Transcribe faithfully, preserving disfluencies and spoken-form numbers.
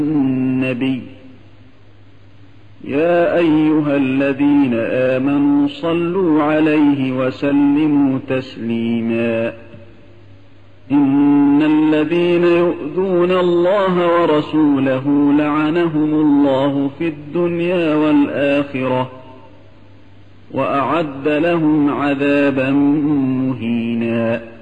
النبي يا أيها الذين آمنوا صلوا عليه وسلموا تسليما إن الذين يؤذون الله ورسوله لعنهم الله في الدنيا والآخرة وأعد لهم عذابا مهينا.